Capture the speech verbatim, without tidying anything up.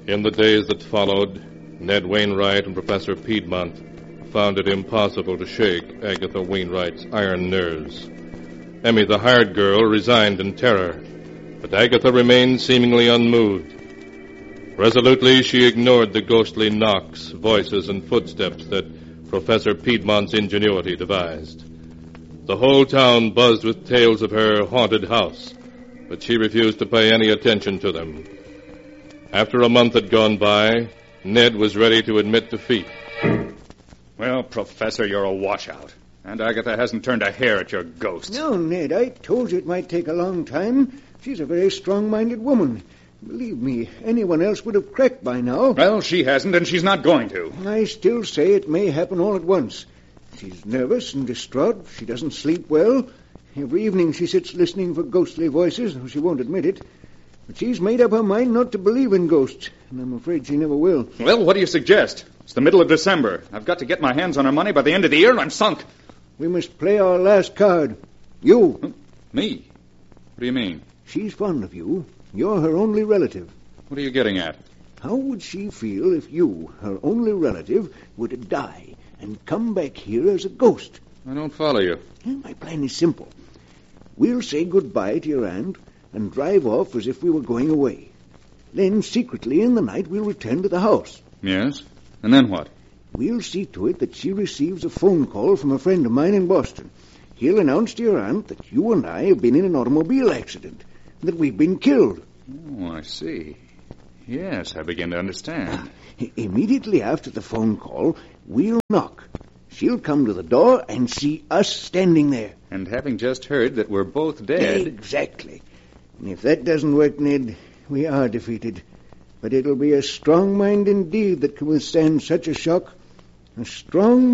In the days that followed, Ned Wainwright and Professor Piedmont found it impossible to shake Agatha Wainwright's iron nerves. Emmy, the hired girl, resigned in terror, but Agatha remained seemingly unmoved. Resolutely, she ignored the ghostly knocks, voices, and footsteps that Professor Piedmont's ingenuity devised. The whole town buzzed with tales of her haunted house, but she refused to pay any attention to them. After a month had gone by, Ned was ready to admit defeat. Well, Professor, you're a washout. And Agatha hasn't turned a hair at your ghost. No, Ned, I told you it might take a long time. She's a very strong-minded woman. Believe me, anyone else would have cracked by now. Well, she hasn't, and she's not going to. I still say it may happen all at once. She's nervous and distraught. She doesn't sleep well. Every evening she sits listening for ghostly voices, though she won't admit it. But she's made up her mind not to believe in ghosts, and I'm afraid she never will. Well, what do you suggest? It's the middle of December. I've got to get my hands on her money by the end of the year, and I'm sunk. We must play our last card. You. Huh? Me? What do you mean? She's fond of you. You're her only relative. What are you getting at? How would she feel if you, her only relative, were to die and come back here as a ghost? I don't follow you. My plan is simple. We'll say goodbye to your aunt and drive off as if we were going away. Then, secretly, in the night, we'll return to the house. Yes? And then what? We'll see to it that she receives a phone call from a friend of mine in Boston. He'll announce to your aunt that you and I have been in an automobile accident, that we've been killed. Oh, I see. Yes, I begin to understand. Immediately after the phone call, we'll knock. She'll come to the door and see us standing there. And having just heard that we're both dead... Exactly. And if that doesn't work, Ned, we are defeated. But it'll be a strong mind indeed that can withstand such a shock. A strong